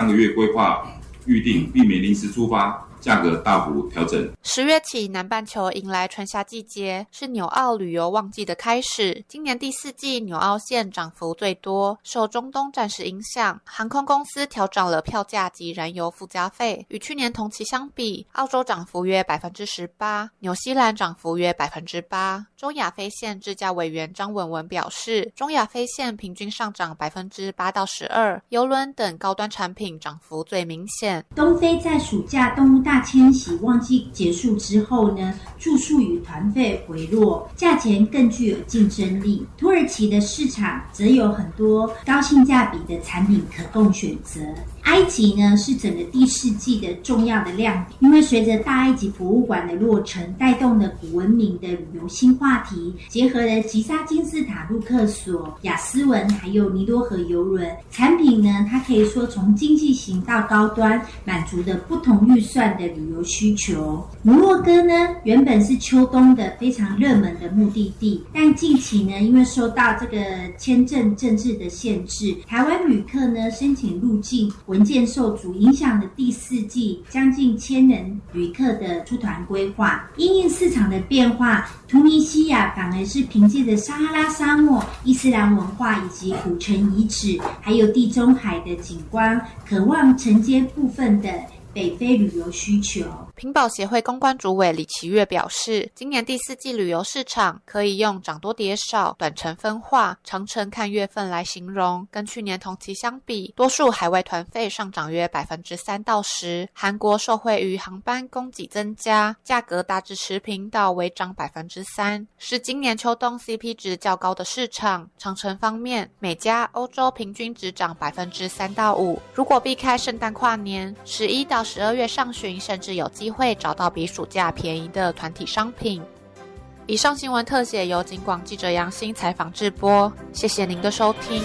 个月规划预定，避免临时出发，价格大幅调整。 10月起，南半球迎来春夏季节，是纽澳旅游旺季的开始。今年第4季，纽澳线涨幅最多，受中东战事影响，航空公司调涨了票价及燃油附加费。与去年同期相比，澳洲涨幅约 18%， 纽西兰涨幅约 8%。中亚飞线智价委员张文文表示，中亚飞线平均上涨 8%到12%， 邮轮等高端产品涨幅最明显。 东非在暑假动物大迁徙旺季结束之后呢，住宿与团费回落，价钱更具有竞争力。土耳其的市场则有很多高性价比的产品可供选择。埃及呢是整个第4季的重要的亮点，因为随着大埃及博物馆的落成，带动了古文明的旅游新话题，结合了吉萨金字塔、路克索、亚斯文还有尼罗河邮轮产品呢，它可以说从经济型到高端，满足的不同预算的旅游需求。摩洛哥呢原本是秋冬的非常热门的目的地，但近期呢因为受到这个签证政治的限制，台湾旅客呢申请入境文件受阻，影响了第4季将近1000人旅客的出团规划。因应市场的变化，突尼西亚反而是凭借着撒哈拉沙漠、伊斯兰文化以及古城遗址，还有地中海的景观，渴望承接部分的北非旅游需求。 屏保协会公关主委李奇月表示，今年第4季旅游市场可以用涨多跌少、短程分化、长程看月份来形容。跟去年同期相比，多数海外团费上涨约 3%到10%，韩国受惠于航班供给增加，价格大致持平到微涨 3%， 是今年秋冬 CP 值较高的市场。长程方面，美加、欧洲平均只涨 3%到5%，如果避开圣诞跨年，11到12月上旬甚至有机会找到比暑假便宜的团体商品。以上新闻特写由警广记者杨欣采访制播，谢谢您的收听。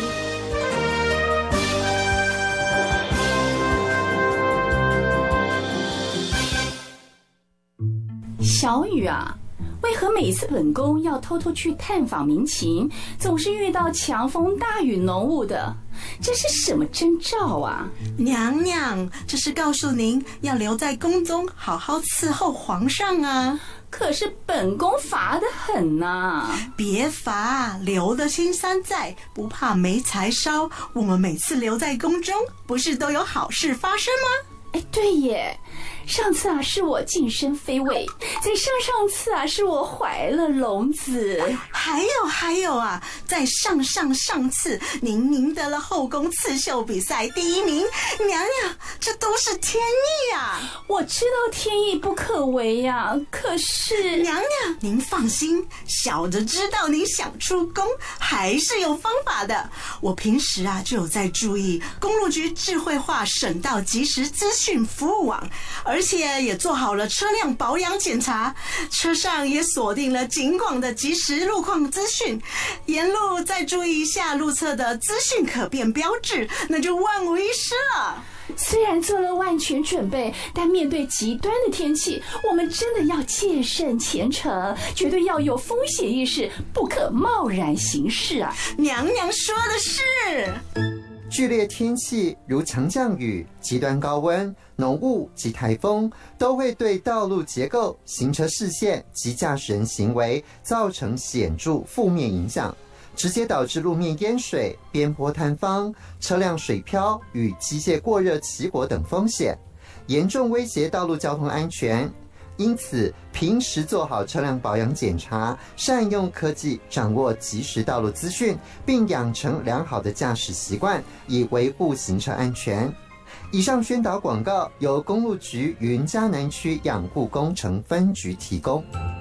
小雨啊，为何每次本宫要偷偷去探访民情，总是遇到强风大雨浓雾的？这是什么征兆啊？ 娘娘，这是告诉您要留在宫中好好伺候皇上啊。 可是本宫乏得很啊。 别乏，留得青山在，不怕没柴烧。我们每次留在宫中，不是都有好事发生吗？ 哎，对耶，上次啊是我晋升妃位，在上次啊是我怀了龙子， 还有啊，在上次您赢得了后宫刺绣比赛第1名，娘娘，这都是天意啊！ 我知道天意不可违呀，可是娘娘您放心，小的知道您想出宫还是有方法的。我平时啊就有在注意公路局智慧化省道即时资讯服务网，而且也做好了车辆保养检查，车上也锁定了警广的即时路况资讯，沿路再注意一下路侧的资讯可变标志，那就万无一失了。 虽然做了万全准备，但面对极端的天气，我们真的要戒慎虔诚，绝对要有风险意识，不可贸然行事啊！ 娘娘说的是。 剧烈天气如强降雨、极端高温、浓雾及台风，都会对道路结构、行车视线及驾驶人行为造成显著负面影响，直接导致路面淹水、边坡坍方、车辆水漂与机械过热起火等风险，严重威胁道路交通安全。因此，平时做好车辆保养检查，善用科技掌握即时道路资讯，并养成良好的驾驶习惯，以维护行车安全。以上宣导广告由公路局云嘉南区养护工程分局提供。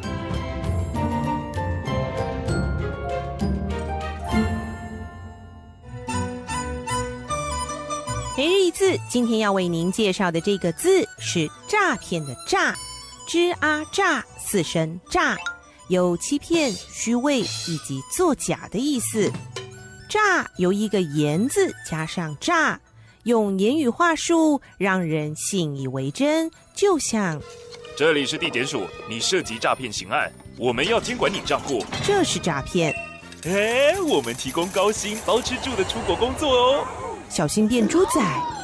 每日一字，今天要为您介绍的这个字是诈骗的诈。吱啊诈4声诈，有欺骗、虚伪以及作假的意思。诈由一个言字加上诈，用言语话术让人信以为真，就像这里是地检署，你涉及诈骗刑案，我们要监管你账户， 这是诈骗。 我们提供高薪包吃住的出国工作哦， 小心变猪仔。